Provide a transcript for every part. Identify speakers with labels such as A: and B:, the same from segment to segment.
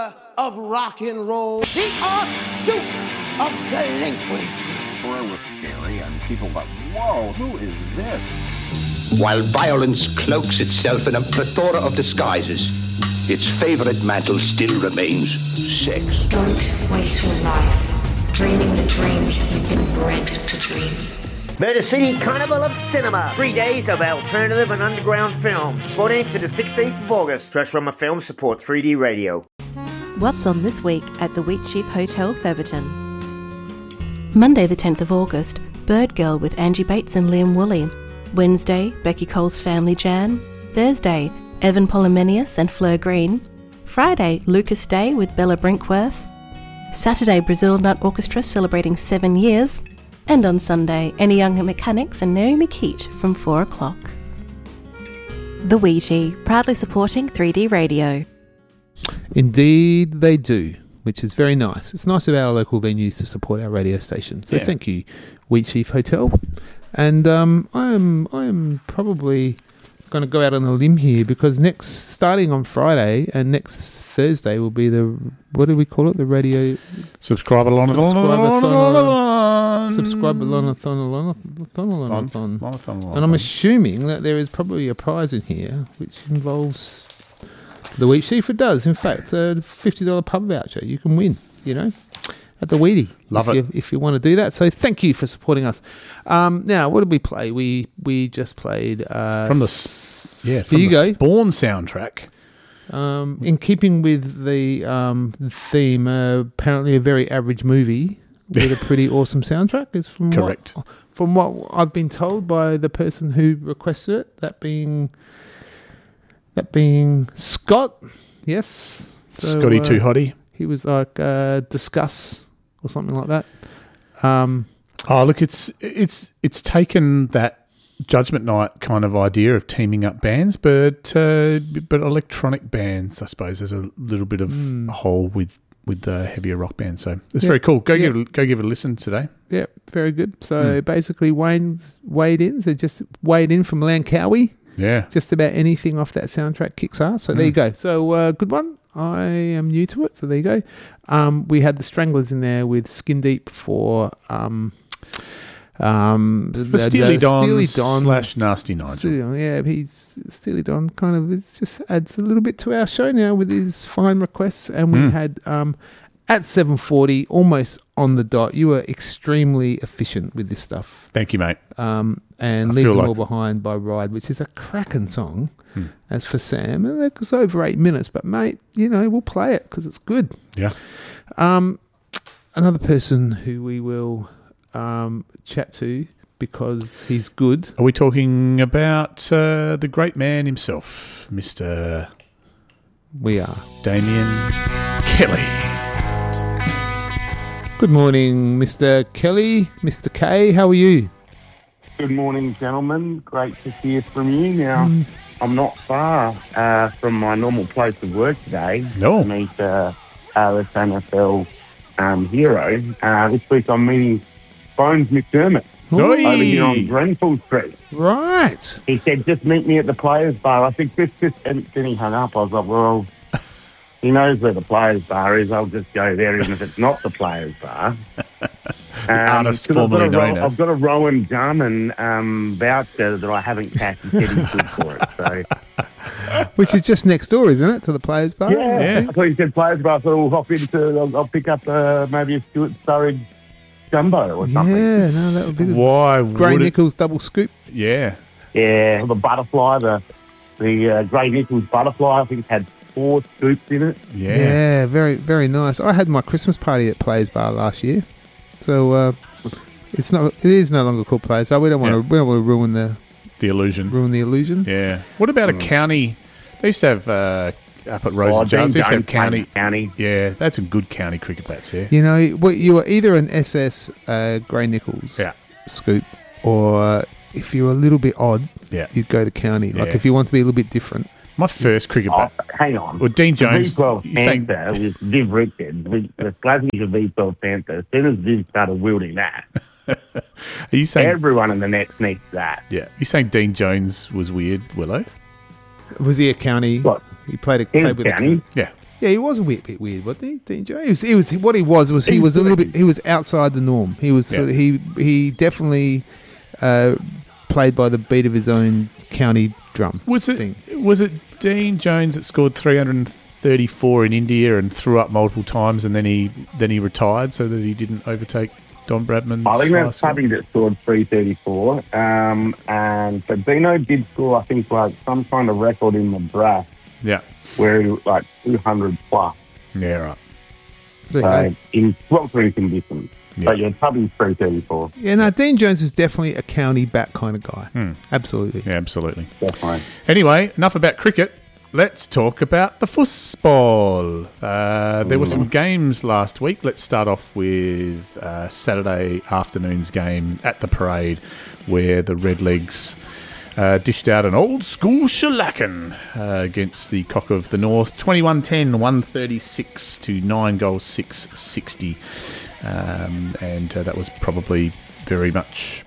A: father of rock and roll, the Archduke of delinquency.
B: Troy was scary, and people thought, whoa, who is this?
C: While violence cloaks itself in a plethora of disguises, its favorite mantle still remains sex.
D: Don't waste your life dreaming the dreams you've been bred to dream.
E: Murder City Carnival of Cinema. 3 days of alternative and underground films. 14th to the 16th of August. Trust from a film support 3D radio.
F: What's on this week at the Wheatsheaf Hotel, Featherton? Monday the 10th of August, Bird Girl with Angie Bates and Liam Woolley. Wednesday, Becky Cole's Family Jam. Thursday, Evan Polymenius and Fleur Green. Friday, Lucas Day with Bella Brinkworth. Saturday, Brazil Nut Orchestra celebrating 7 years. And on Sunday, Any Young Mechanics and Naomi Keat from 4 o'clock. The Wheatie, proudly supporting 3D radio.
G: Indeed they do, which is very nice. It's nice of our local venues to support our radio station. So thank you, Wheatsheaf Hotel. And I am probably going to go out on a limb here because starting on Friday and next Thursday will be the, what do we call it? The radio... Subscribe-a-thon. And I'm assuming that there is probably a prize in here which involves the Wheatsheaf. It does. In fact, a $50 pub voucher you can win, at the Wheatie.
H: Love it.
G: If you want to do that. So thank you for supporting us. Now, what did we play? We just played...
H: from the Spawn soundtrack.
G: In keeping with the theme, apparently a very average movie with a pretty awesome soundtrack. Is correct. From what I've been told by the person who requested it, that being Scott. Yes, so,
H: Scotty Too Hottie.
G: He was like Discuss or something like that.
H: Look, it's taken that Judgment Night kind of idea of teaming up bands, but electronic bands, I suppose, there's a little bit of a hole with the heavier rock bands. So it's very cool. Go give it a listen today. Yeah, very good. So basically, Wayne's weighed in. So just weighed in from Langkawi. Yeah, just about anything off that soundtrack kicks ass. So there you go. So good one. I am new to it. So there you go. We had the Stranglers in there with Skin Deep for. Steely Don / Nasty Nigel.
G: He's Steely Don kind of just adds a little bit to our show now with his fine requests. And we had at 7:40, almost on the dot. You were extremely efficient with this stuff.
H: Thank you, mate.
G: And Leave Them All Behind by Ride, which is a cracking song. As for Sam, and it was over 8 minutes, but mate, we'll play it because it's good. Yeah. Another person who we will chat to because he's good.
H: Are we talking about the great man himself, Mr.
G: We are.
H: Damien Kelly.
G: Good morning, Mr. Kelly. Mr. K, how are you?
I: Good morning, gentlemen. Great to hear from you. Now, I'm not far from my normal place of work today to meet this NFL hero. This week I'm meeting Bones McDermott over here on Grenfell Street.
G: Right.
I: He said, just meet me at the Players Bar. I think and then he hung up. I was like, well, he knows where the Players Bar is. I'll just go there even if it's not the Players Bar.
H: Artist formerly known as.
I: I've got a Rowan Jarman voucher that I haven't cashed and said he's good for it. So.
G: Which is just next door, isn't it, to the Players Bar?
I: Yeah. I thought you said Players Bar, so I'll hop into, I'll pick up maybe a Stuart Sturridge Jumbo or something.
G: Yeah, no, that would be
H: Why
G: Gray Nichols double scoop.
H: Yeah.
I: Yeah, the butterfly, the Gray Nichols butterfly, I think had 4 scoops in it.
G: Yeah, very, very nice. I had my Christmas party at Players Bar last year. So it is no longer called Players Bar. We don't want to ruin the
H: illusion.
G: Ruin the illusion.
H: Yeah. What about a county? They used to have up at Rose and Giles. They used to have county. Yeah, that's a good county cricket bats there.
G: You were either an SS Gray Nichols scoop, or if you were a little bit odd, you'd go to county. Like if you want to be a little bit different.
H: My first cricket bat.
I: Hang on.
H: Well, Dean Jones.
I: V12 Panther with Viv Richards. The Glasgow V12 Panther. As soon as Viv started wielding that,
H: are you saying
I: everyone in the net needs that?
H: Yeah. You saying Dean Jones was weird, Willow?
G: Was he a county?
I: What?
G: He played with
I: county.
H: Yeah.
G: Yeah, he was a bit weird, wasn't he, Dean Jones? He was a little bit. He was outside the norm. He was sort of, he definitely played by the beat of his own county drum.
H: Was it Dean Jones that scored 334 in India and threw up multiple times, and then he retired so that he didn't overtake Don Bradman's?
I: I think that's Tubby that scored 334. But Dino did score, I think, like some kind of record in Madras.
H: Yeah.
I: Where he was like 200 plus.
H: Yeah, right.
I: So in sweltering conditions.
H: Yeah.
I: But yeah, Tubby's 334.
G: Yeah, no, Dean Jones is definitely a county back kind of guy. Absolutely.
H: Yeah, absolutely.
I: Definitely.
H: Anyway, enough about cricket. Let's talk about the football. There were some games last week. Let's start off with Saturday afternoon's game at the Parade, where the Redlegs dished out an old school shellacking against the Cock of the North. 21-10, 136 to 9 goals, 660. And that was probably very much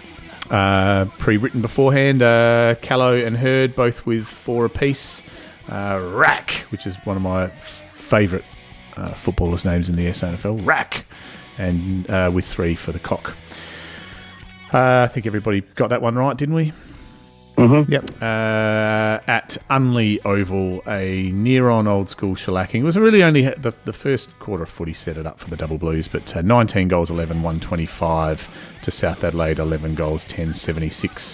H: pre-written beforehand. Callow and Hurd both with 4 apiece. Rack, which is one of my favourite footballers' names in the SANFL, Rack, and with 3 for the Cock. I think everybody got that one right, didn't we?
I: Mm-hmm.
G: Yep.
H: At Unley Oval, a near-on old-school shellacking. It was really only the first quarter of footy set it up for the Double Blues, but 19 goals, 11, 125 to South Adelaide, 11 goals, 10, 76.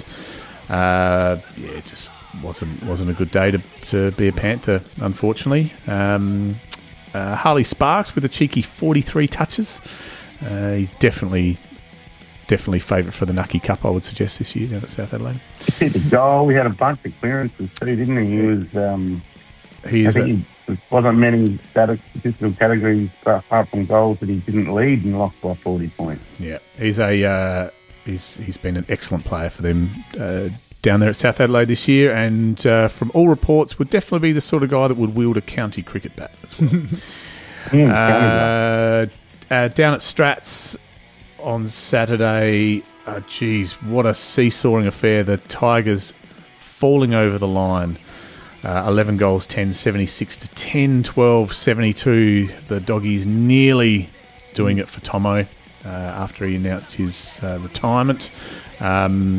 H: It just wasn't a good day to be a Panther, unfortunately. Harley Sparks with a cheeky 43 touches. He's definitely favourite for the Nucky Cup, I would suggest, this year down at South Adelaide.
I: He hit the goal. We had a bunch of clearances too, didn't he? I think there wasn't many statistical categories apart from goals that he didn't lead and lost by 40 points.
H: Yeah, he's been an excellent player for them down there at South Adelaide this year, and from all reports would definitely be the sort of guy that would wield a county cricket bat as well. Down at Strats on Saturday, what a seesawing affair. The Tigers falling over the line. 11 goals, 10, 76 to 10, 12, 72. The Doggies nearly doing it for Tomo after he announced his retirement. Some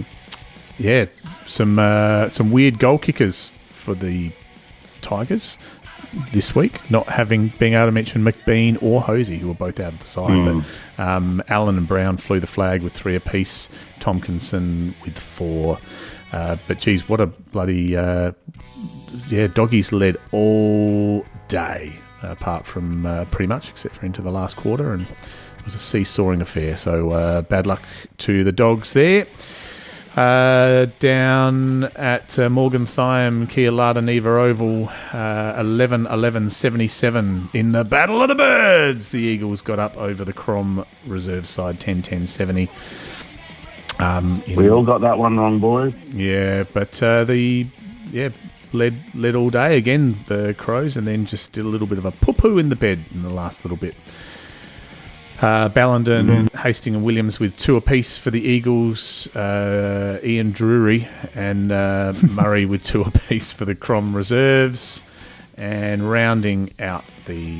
H: weird goal kickers for the Tigers this week, not being able to mention McBean or Hosey, who were both out of the side. But Allen and Brown flew the flag with 3 apiece, Tompkinson with 4. But geez, what a bloody Doggies led all day, apart from pretty much, except for into the last quarter, and it was a seesawing affair. So bad luck to the Dogs there. Down at Morgan Thyme, Kia Lada Neva Oval, 11-11-77 in the Battle of the Birds. The Eagles got up over the Crom reserve side, 10-10-70.
I: We all got that one wrong, boys.
H: Yeah, but led all day again, the Crows, and then just did a little bit of a poo-poo in the bed in the last little bit. Ballenden, Hastings and Williams with 2 apiece for the Eagles. Ian Drury and Murray with 2 apiece for the Crom reserves. And rounding out the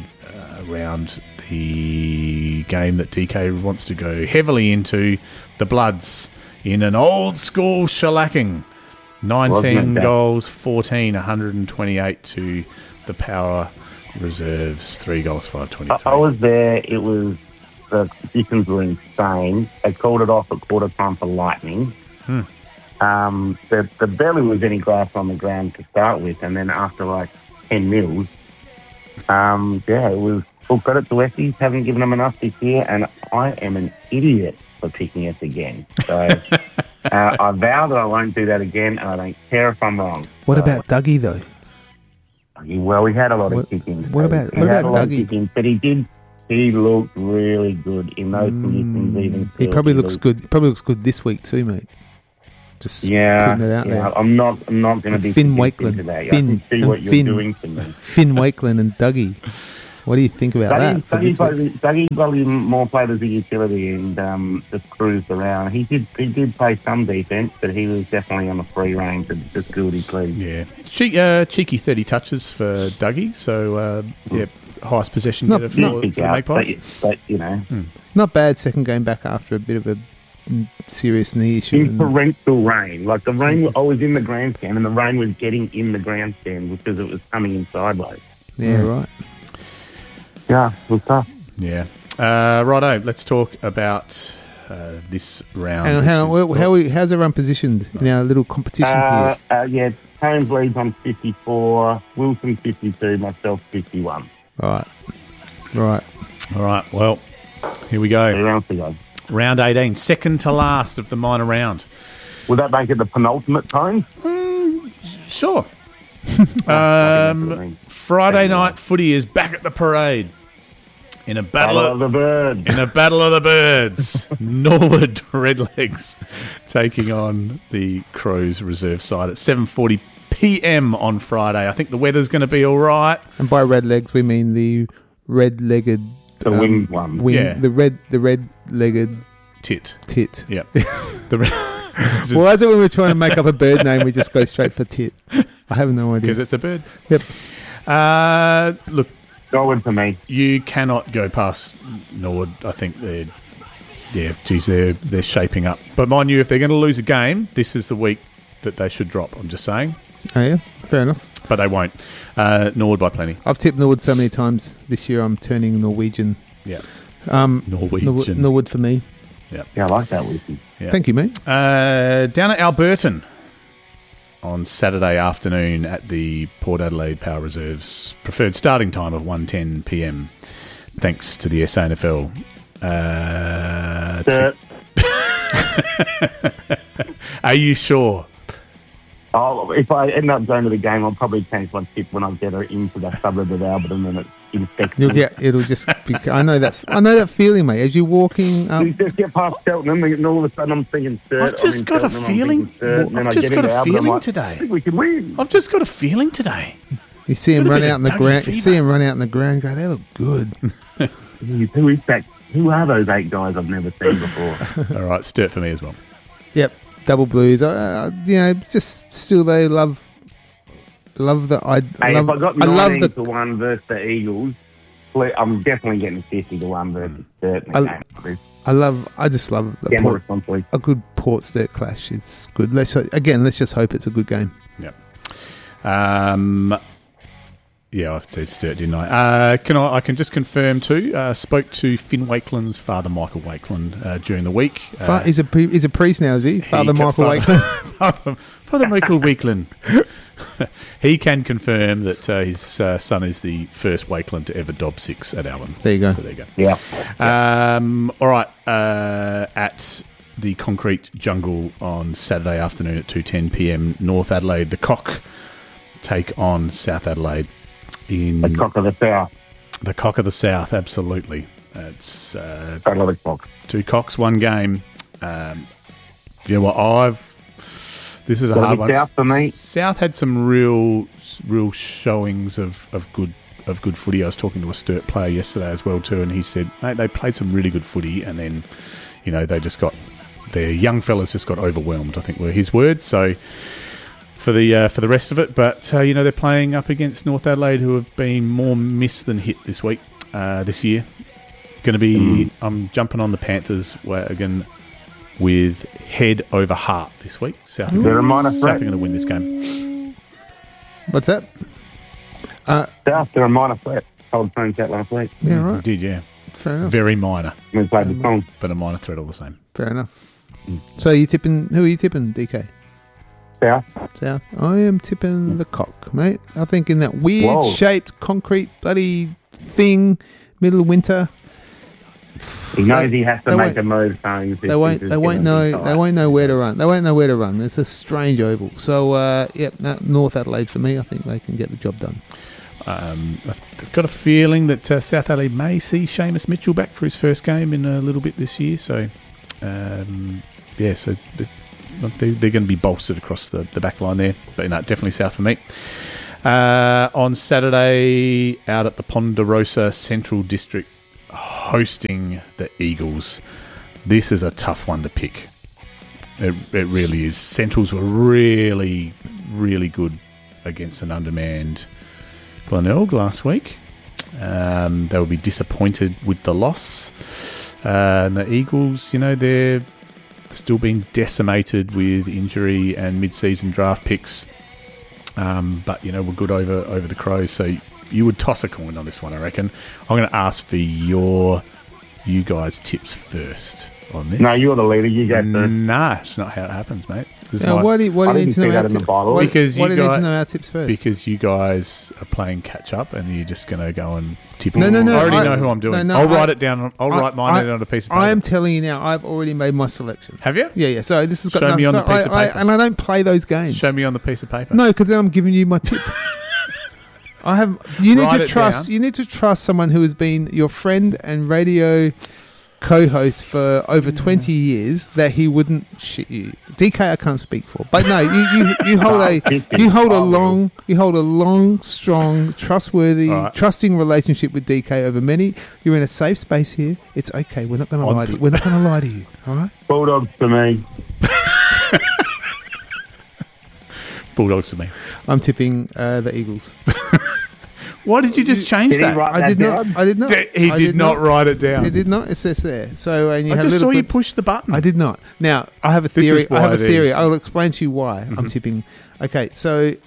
H: game that DK wants to go heavily into, the Bloods in an old school shellacking. 19 goals, 14, 128 to the Power reserves. 3 goals, 523.
I: I was there. It was... The conditions were insane. They called it off at quarter time for lightning. There barely was any grass on the ground to start with, and then after like 10 mils, it was full credit to Westies. Haven't given them enough this year, and I am an idiot for picking us again. So I vow that I won't do that again, and I don't care if I'm wrong.
G: What about Dougie though?
I: Well, we had a lot of kicking.
G: What about Dougie?
I: But he looked really good in those conditions. Even
G: he probably looks good. He probably looks good this week too, mate. Just putting it out there.
I: I'm not going to be
G: Finn Wakeland
I: today. I can see what you're doing to me.
G: Finn Wakeland and Dougie. What do you think about that?
I: Dougie probably more played as a utility and just cruised around. He did play some defence, but he was definitely on the free range and just good he played.
H: Yeah, cheeky 30 touches for Dougie. So highest possession getter for the Magpies.
I: But you know,
G: not bad. Second game back after a bit of a serious knee issue.
I: In torrential rain, like the rain. I was in the grandstand, and the rain was getting in the grandstand because it was coming in sideways.
G: Yeah, right.
I: Yeah, it was tough.
H: Yeah. Righto, let's talk about this round.
G: How's everyone positioned in our little competition here?
I: Holmes leads on 54, Wilson 52, myself 51.
G: Right.
H: All right, well, here we go.
I: 3 rounds to go.
H: Round 18, second to last of the minor round.
I: Would that make it the penultimate time?
H: Sure. Friday night footy is back at the Parade. In a battle of the birds. In a battle of the birds. Norwood Redlegs taking on the Crows reserve side at 7:40 p.m. on Friday. I think the weather's going to be all right.
G: And by red-legs, we mean the red-legged...
I: The winged one.
G: The red-legged...
H: Tit. Yep.
G: Well, that's it when we're trying to make up a bird name. We just go straight for tit. I have no idea.
H: Because it's a bird.
G: Yep.
H: Look.
I: Norwood for me.
H: You cannot go past Norwood. I think they're shaping up. But mind you, if they're going to lose a game, this is the week that they should drop. I'm just saying.
G: Oh, yeah. Fair enough.
H: But they won't. Norwood by plenty.
G: I've tipped Norwood so many times this year. I'm turning Norwegian.
H: Yeah.
G: Norwegian. Norwood for me.
I: Yeah, I like that, Wiki.
G: Yeah. Thank you, mate.
H: Down at Alberton on Saturday afternoon at the Port Adelaide Power Reserves. Preferred starting time of 1:10 p.m. Thanks to the SANFL. Are you sure?
I: Oh, if I end up going to the game, I'll probably change my tip when I get her into the suburb of Alberton and it infects me.
G: It'll just be, I know that feeling, mate. As you're walking up,
I: you just get past Cheltenham and all of a sudden I'm thinking Sturt.
H: I've just got a feeling. I've just got a feeling today. I think we can win. I've just got a feeling today.
G: You see him run out in the ground. You see him run out in the ground. Go, they look good.
I: Who is that? Who are those 8 guys I've never seen before?
H: All right, Sturt for me as well.
G: Yep. Double Blues, just still they love the.
I: If I got 90-1 versus the Eagles, I'm definitely getting 50-1 versus Sturt.
G: I just love a good Port Sturt clash. It's good. Let's just hope it's a good game.
H: Yep. Yeah, I've said Sturt, didn't I? I can just confirm too. Spoke to Finn Wakeland's father, Michael Wakeland, during the week.
G: He's a priest now, is he? Father Michael Wakeland.
H: Father Michael Wakeland. He can confirm that his son is the first Wakeland to ever dob 6 at Albion.
G: There you go.
H: So there you go.
I: Yeah.
H: All right. At the Concrete Jungle on Saturday afternoon at 2:10 p.m. North Adelaide, the Cock take on South Adelaide.
I: The Cock of the South.
H: The Cock of the South, absolutely. It's
I: I love the Cock.
H: 2 Cocks, 1 game. This is a hard one.
I: South for me.
H: South had some real showings of good footy. I was talking to a Sturt player yesterday as well too, and he said, mate, they played some really good footy, and then they just got their young fellas just got overwhelmed, I think were his words. So for the rest of it, but they're playing up against North Adelaide, who have been more miss than hit this week, this year. Going to be, I'm jumping on the Panthers wagon with head over heart this week. South are going to win this game.
G: What's that?
I: South, they're a minor threat. Told Tony that last week.
G: Yeah, right.
H: Did, yeah.
G: Fair enough.
H: Very minor.
I: We played the song.
H: But a minor threat all the same.
G: Fair enough. So who are you tipping, DK?
I: South.
G: I am tipping the Cock, mate. I think in that weird-shaped concrete bloody thing, middle of winter.
I: He knows he has to make a move. They won't
G: know where to run. They won't know where to run. It's a strange oval. So, North Adelaide for me. I think they can get the job done.
H: I've got a feeling that South Adelaide may see Seamus Mitchell back for his first game in a little bit this year. So, they're going to be bolstered across the back line there. But definitely South for me. On Saturday, out at the Ponderosa Central District, hosting the Eagles. This is a tough one to pick. It really is. Centrals were really, really good against an undermanned Glenelg last week. They will be disappointed with the loss. And the Eagles, they're still being decimated with injury and mid-season draft picks. But, we're good over the Crows. So you would toss a coin on this one, I reckon. I'm going to ask for you guys' tips first on this.
I: No, you're the leader. You go first.
H: Nah, it's not how it happens, mate.
G: Why do you need to know our tips? Why do you need to know our tips first?
H: Because you guys are playing catch up, and you're just going to go and tip.
G: No.
H: I already know who I'm doing. I'll write it down. I'll write mine on a piece of paper.
G: I am telling you now. I've already made my selection.
H: Have you?
G: Yeah. So this has got.
H: Show me on the piece of paper.
G: And I don't play those games.
H: Show me on the piece of paper.
G: No, because then I'm giving you my tip. You need to trust. You need to trust someone who has been your friend and radio co-host for over 20 years that he wouldn't shit you. DK, I can't speak for, but no, you hold a long, strong, trustworthy, trusting relationship with DK over many. You're in a safe space here. It's okay. We're not going to lie to you. We're not going to lie to you. All right.
I: Bulldogs for me.
H: Bulldogs for me.
G: I'm tipping the Eagles.
H: Why did you just change that?
G: I did not.
H: He did not write it down.
G: He did not. It says there. So I
H: just saw you push the button.
G: I did not. Now I have a theory. I'll explain to you why I'm tipping. Okay, so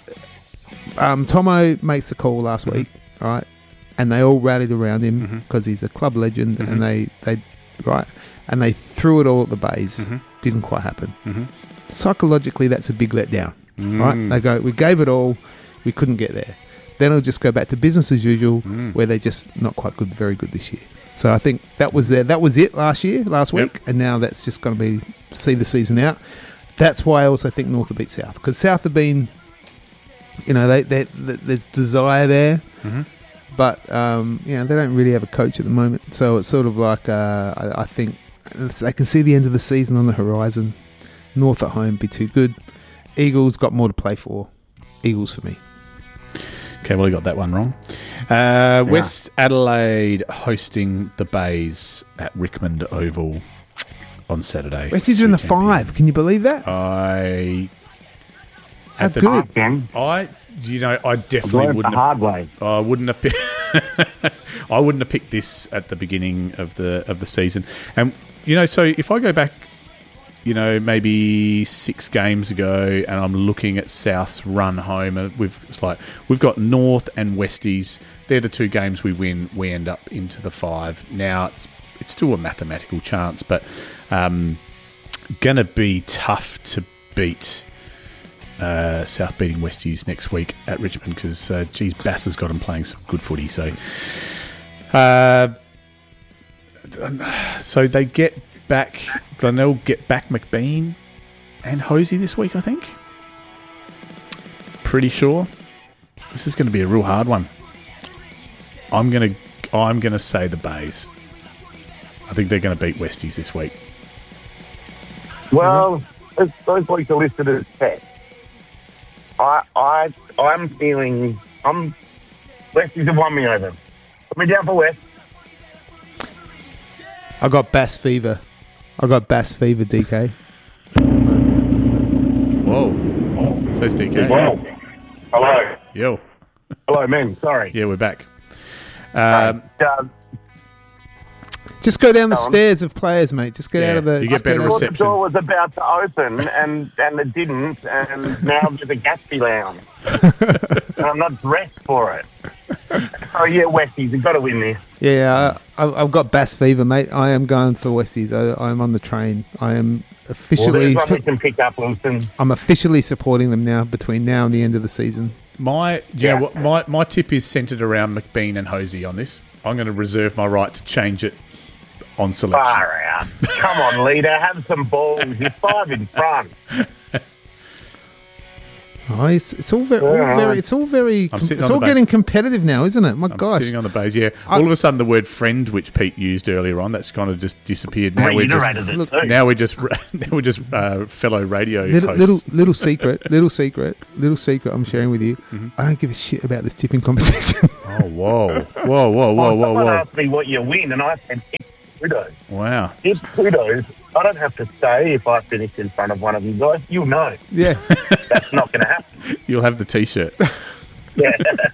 G: Tomo makes the call last week, all right, and they all rallied around him because he's a club legend, and they threw it all at the Bays. Didn't quite happen. Psychologically, that's a big letdown. Right? They go, we gave it all, we couldn't get there. Then it'll just go back to business as usual, where they're just not quite good, very good this year. So I think that was it last week, and now that's just going to see the season out. That's why I also think North will beat South, because South have been, there's desire there, but they don't really have a coach at the moment. So it's sort of like I think they can see the end of the season on the horizon. North at home be too good. Eagles got more to play for. Eagles for me.
H: Okay, well, I got that one wrong. West Adelaide hosting the Bays at Rickmond Oval on Saturday.
G: Westies are in the 5. Can you believe that?
H: I
G: good.
H: I definitely wouldn't.
I: The hard way.
H: I wouldn't have. I wouldn't have picked this at the beginning of the season. And so if I go back, maybe 6 games ago, and I'm looking at South's run home, and we've got North and Westies. They're the 2 games we win. We end up into the 5. Now it's still a mathematical chance, but gonna be tough to beat South beating Westies next week at Richmond, because Bass has got them playing some good footy. So they get back. Glenelg get back McBean and Hosey this week, I think. Pretty sure. This is going to be a real hard one. I'm gonna say the Bays. I think they're going to beat Westies this week.
I: Well, those weeks are listed as set. I'm feeling Westies have won me over. Put me down for West.
G: I got Bass Fever. DK.
H: Whoa. So's DK.
I: Whoa. Hello.
H: Yo.
I: Hello, men. Sorry.
H: Yeah, we're back.
G: Just go down the stairs of players, mate. Just get out of the...
H: You get better reception.
I: The door was about to open, and it didn't, and now I'm at the Gatsby Lounge. And I'm not dressed for it. Oh, yeah, Westies, you've got to win this.
G: Yeah, I've got Bass Fever, mate. I am going for Westies. I'm on the train. I am officially...
I: Well, there's can pick up, Wilson.
G: I'm officially supporting them now, between now and the end of the season.
H: My tip is centred around McBean and Hosey on this. I'm going to reserve my right to change it on selection.
I: Far out. Come on, leader. Have some balls. You're 5 in front.
G: Oh, it's all very. It's all getting competitive now, isn't it? My gosh,
H: sitting on the base. Yeah, all of a sudden the word "friend," which Pete used earlier on, that's kind of just disappeared. Now we're just fellow radio hosts.
G: Little secret. I'm sharing with you. Mm-hmm. I don't give a shit about this tipping competition.
H: Oh, whoa!
I: Someone asked me what you win, and I said kudos.
H: Wow.
I: It's kudos. I don't have to say if I finish in front of one of you guys. You'll know.
G: Yeah.
I: That's not going to happen.
H: You'll have the T-shirt.
I: Yeah.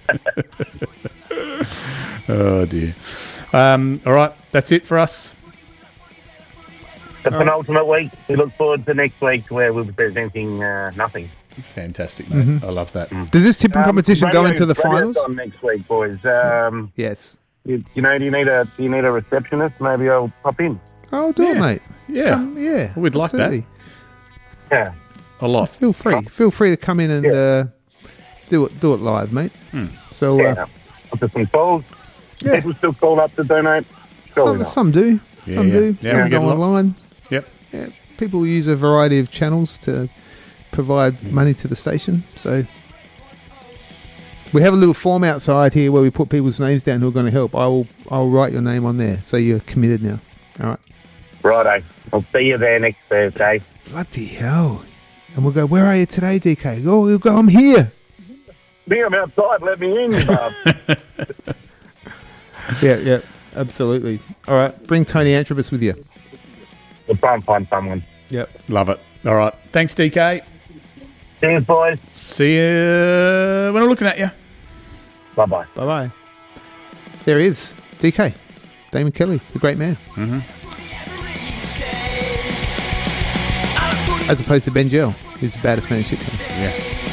H: Oh, dear. All right. That's it for us.
I: The penultimate week. We look forward to next week where we'll be presenting nothing.
H: Fantastic, mate. Mm-hmm. I love that.
G: Does this tipping competition go into the finals?
I: On next week, boys.
G: Yes.
I: Do you need a receptionist? Maybe I'll pop in.
G: I'll do it, mate.
H: Yeah. We'd like that.
I: Yeah.
H: A lot.
G: Feel free to come in and do it live, mate. So
I: up to some calls. Yeah. People still call up to donate.
G: Some do. Some do.
H: Yeah,
G: some go online.
H: Yep.
G: Yeah. People use a variety of channels to provide money to the station. So we have a little form outside here where we put people's names down who are going to help. I'll write your name on there, so you're committed now. All right.
I: Righto. I'll see you there next Thursday.
G: Bloody hell. And we'll go, where are you today, DK? Oh, we'll go, I'm here.
I: I'm outside. Let me in, you bub.
G: Yeah, absolutely. All right. Bring Tony Antrobus with you.
I: We'll try and find someone.
G: Yep.
H: Love it. All right. Thanks, DK.
I: Cheers, boys.
H: See you when I'm looking at you.
I: Bye-bye.
G: Bye-bye. There he is. DK. Damon Kelly, the great man.
H: Mm-hmm.
G: As opposed to Ben Gell, who's the baddest man in shit town.
H: Yeah.